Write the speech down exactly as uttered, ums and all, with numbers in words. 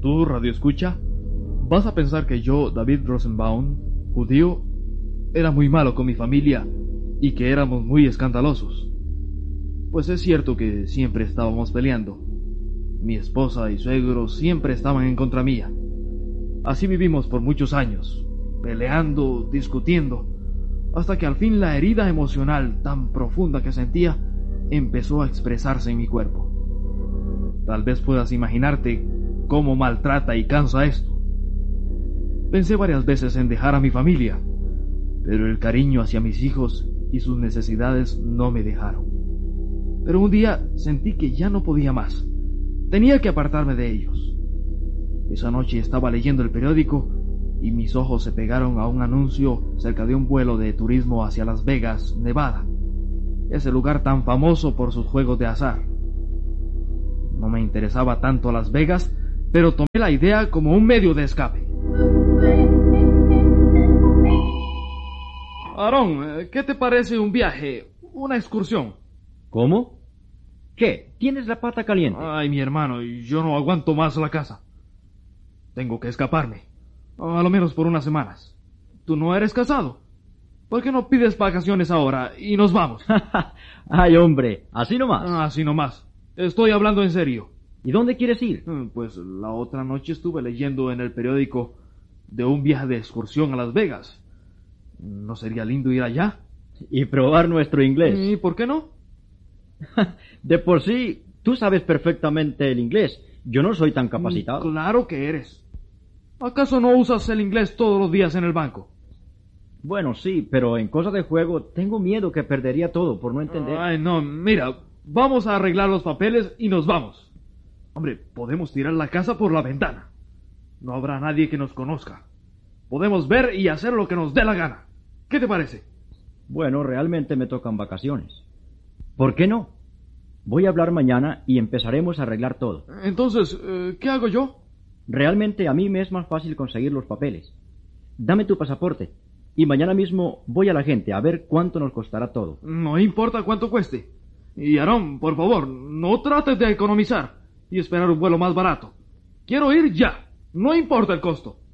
Tú, radio escucha, vas a pensar que yo, David Rosenbaum, judío, era muy malo con mi familia y que éramos muy escandalosos. Pues es cierto que siempre estábamos peleando. Mi esposa y suegros siempre estaban en contra mía. Así vivimos por muchos años, peleando, discutiendo, hasta que al fin la herida emocional tan profunda que sentía empezó a expresarse en mi cuerpo. Tal vez puedas imaginarte cómo maltrata y cansa esto. Pensé varias veces en dejar a mi familia, pero el cariño hacia mis hijos y sus necesidades no me dejaron. Pero un día sentí que ya no podía más. Tenía que apartarme de ellos. Esa noche estaba leyendo el periódico y mis ojos se pegaron a un anuncio cerca de un vuelo de turismo hacia Las Vegas, Nevada, ese lugar tan famoso por sus juegos de azar. No me interesaba tanto Las Vegas, pero tomé la idea como un medio de escape. Aarón, ¿qué te parece un viaje, una excursión? ¿Cómo? ¿Qué? ¿Tienes la pata caliente? Ay, mi hermano, yo no aguanto más la casa. Tengo que escaparme, a lo menos por unas semanas. ¿Tú no eres casado? ¿Por qué no pides vacaciones ahora y nos vamos? Ay, hombre, así nomás. Ah, así nomás. Estoy hablando en serio. ¿Y dónde quieres ir? Pues la otra noche estuve leyendo en el periódico de un viaje de excursión a Las Vegas. ¿No sería lindo ir allá? Y probar nuestro inglés. ¿Y por qué no? De por sí, tú sabes perfectamente el inglés. Yo no soy tan capacitado. Claro que eres. ¿Acaso no usas el inglés todos los días en el banco? Bueno, sí, pero en cosas de juego tengo miedo que perdería todo por no entender. Ay, no, mira, vamos a arreglar los papeles y nos vamos. Hombre, podemos tirar la casa por la ventana. No habrá nadie que nos conozca. Podemos ver y hacer lo que nos dé la gana. ¿Qué te parece? Bueno, realmente me tocan vacaciones. ¿Por qué no? Voy a hablar mañana y empezaremos a arreglar todo. Entonces, eh, ¿qué hago yo? Realmente a mí me es más fácil conseguir los papeles. Dame tu pasaporte y mañana mismo voy a la gente a ver cuánto nos costará todo. No importa cuánto cueste. Y Aarón, por favor, no trates de economizar y esperar un vuelo más barato. Quiero ir ya, no importa el costo.